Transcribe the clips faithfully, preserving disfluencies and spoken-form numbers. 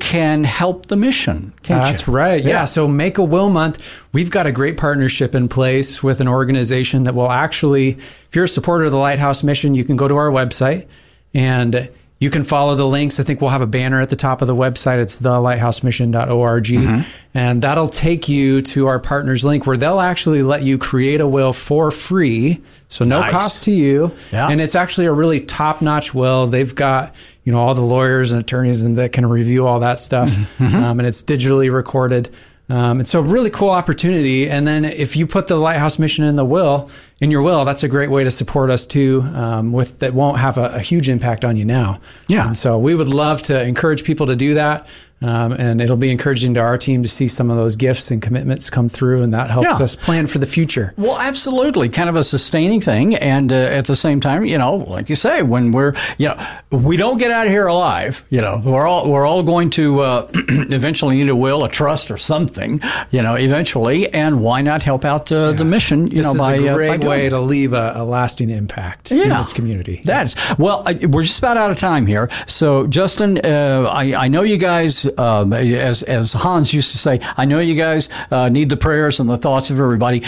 can help the mission, can't That's you? right. Yeah. Yeah. So Make a Will Month, we've got a great partnership in place with an organization that will actually, if you're a supporter of the Lighthouse Mission, you can go to our website and you can follow the links. I think we'll have a banner at the top of the website. It's the lighthouse mission dot org. Mm-hmm. And that'll take you to our partners link where they'll actually let you create a will for free. So no Nice. cost to you. Yeah. And it's actually a really top-notch will. They've got, you know, all the lawyers and attorneys and that can review all that stuff. Mm-hmm. Um, and it's digitally recorded. Um, it's a really cool opportunity. And then if you put the Lighthouse Mission in the will, in your will, that's a great way to support us too, um, with that won't have a, a huge impact on you now. Yeah. And so we would love to encourage people to do that. Um, and it'll be encouraging to our team to see some of those gifts and commitments come through, and that helps Yeah. us plan for the future. Well, absolutely. Kind of a sustaining thing. And uh, at the same time, you know, like you say, when we're, you know, we don't get out of here alive, you know, we're all, we're all going to uh, eventually need a will, a trust or something, you know, eventually. And why not help out uh, yeah. the mission, you this know, by, is a great uh, by way doing to leave a, a lasting impact yeah. in this community. That's, well, I, we're just about out of time here. So, Justin, uh, I, I know you guys, um, as, as Hans used to say, I know you guys uh, need the prayers and the thoughts of everybody,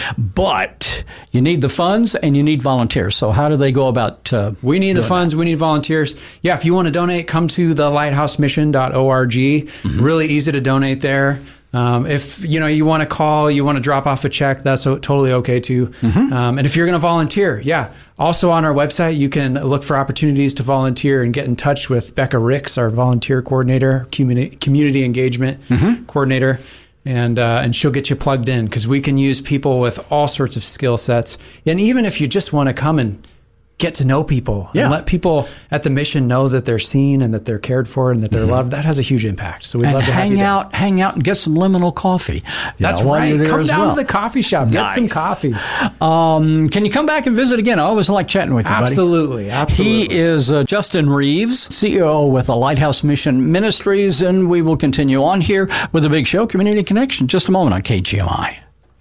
but you need the funds and you need volunteers. So how do they go about uh, We need the funds. that? We need volunteers. Yeah, if you want to donate, come to the lighthouse mission dot org. Mm-hmm. Really easy to donate there. Um, if you know you want to call, you want to drop off a check, that's o- totally okay too. Mm-hmm. Um, and if you're going to volunteer, yeah, also on our website you can look for opportunities to volunteer and get in touch with Becca Ricks, our volunteer coordinator, community community engagement mm-hmm. coordinator, and uh, and she'll get you plugged in because we can use people with all sorts of skill sets. And even if you just want to come and get to know people yeah. and let people at the mission know that they're seen and that they're cared for and that they're mm-hmm. loved, that has a huge impact. So we'd and love to hang have you there. out, hang out and get some liminal coffee. That's know, right. Come down well. to the coffee shop. Nice. Get some coffee. Um, can you come back and visit again? I always like chatting with you, buddy. Absolutely. Absolutely. He is uh, Justin Reeves, C E O with the Lighthouse Mission Ministries, and we will continue on here with a big show, Community Connection, just a moment on K G M I.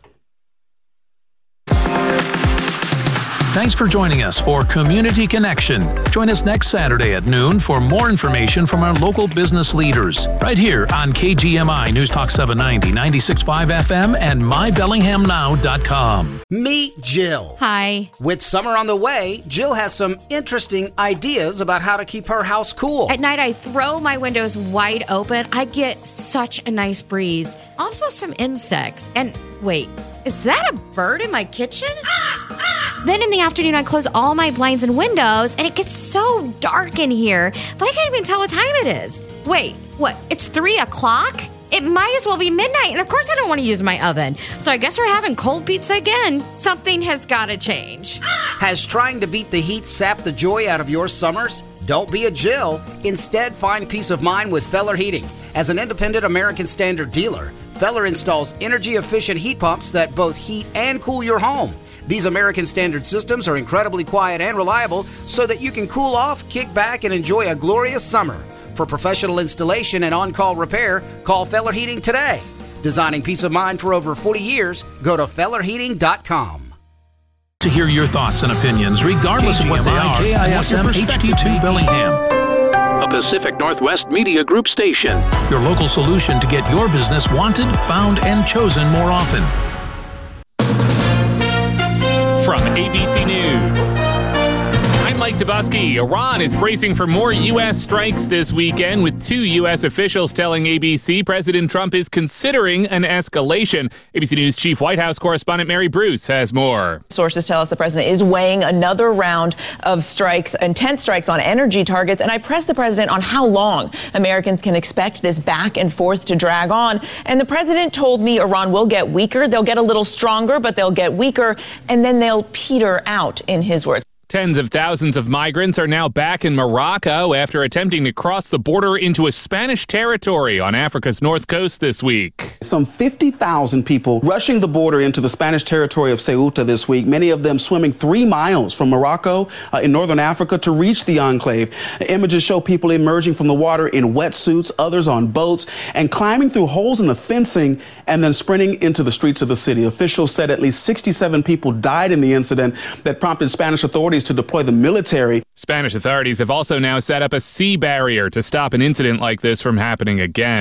Thanks for joining us for Community Connection. Join us next Saturday at noon for more information from our local business leaders. Right here on K G M I News Talk seven ninety, ninety-six point five F M and my bellingham now dot com. Meet Jill. Hi. With summer on the way, Jill has some interesting ideas about how to keep her house cool. At night, I throw my windows wide open. I get such a nice breeze. Also, some insects. And wait, is that a bird in my kitchen? Then in the afternoon, I close all my blinds and windows, and it gets so dark in here that I can't even tell what time it is. Wait, what? It's three o'clock? It might as well be midnight, and of course I don't want to use my oven. So I guess we're having cold pizza again. Something has got to change. Has trying to beat the heat sapped the joy out of your summers? Don't be a Jill. Instead, find peace of mind with Feller Heating. As an independent American Standard dealer, Feller installs energy-efficient heat pumps that both heat and cool your home. These American Standard systems are incredibly quiet and reliable so that you can cool off, kick back, and enjoy a glorious summer. For professional installation and on-call repair, call Feller Heating today. Designing peace of mind for over forty years, go to feller heating dot com. To hear your thoughts and opinions, regardless of what they are, K I S M H D two Bellingham. A Pacific Northwest Media Group station. Your local solution to get your business wanted, found, and chosen more often. From A B C News, I'm Mike Dubusky. Iran is bracing for more U S strikes this weekend, with two U S officials telling A B C President Trump is considering an escalation. A B C News Chief White House correspondent Mary Bruce has more. Sources tell us the president is weighing another round of strikes, intense strikes on energy targets, and I pressed the president on how long Americans can expect this back and forth to drag on. And the president told me Iran will get weaker. They'll get a little stronger, but they'll get weaker, and then they'll peter out, in his words. Tens of thousands of migrants are now back in Morocco after attempting to cross the border into a Spanish territory on Africa's north coast this week. Some fifty thousand people rushing the border into the Spanish territory of Ceuta this week, many of them swimming three miles from Morocco uh, in northern Africa to reach the enclave. Images show people emerging from the water in wetsuits, others on boats, and climbing through holes in the fencing and then sprinting into the streets of the city. Officials said at least sixty-seven people died in the incident that prompted Spanish authorities to deploy the military. Spanish authorities have also now set up a sea barrier to stop an incident like this from happening again.